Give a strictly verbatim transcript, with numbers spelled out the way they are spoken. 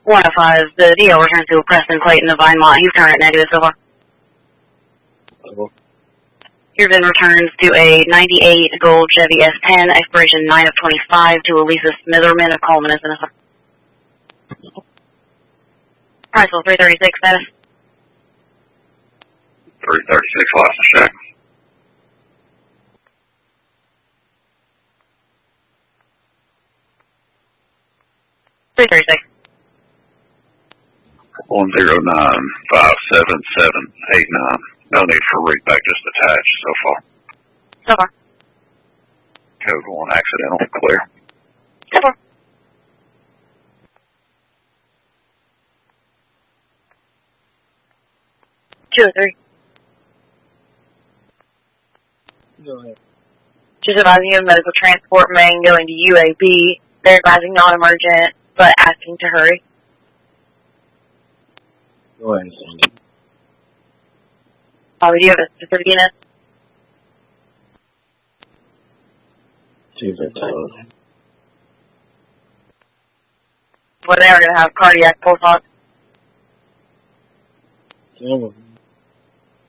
one oh five, the D L returns to Preston Clayton of Vinemont. He's turned it negative so far. Cool. Your VIN returns to a ninety-eight gold Chevy S ten, expiration nine of twenty-five, to Elisa Smitherman of Coleman, Minnesota. Priceville three thirty-six status. three thirty-six license check. three thirty-six. one zero nine five seven seven eight nine. No need for readback, just attached so far. So far. Code one accidental, clear. So far. two oh three. Go ahead. Just advising you of medical transport main going to U A B. They're advising non-emergent, but asking to hurry. Go ahead and send it. Oh, do you have a specific unit? See if it's uh, Well, they are going to have cardiac pulse ox. some of them.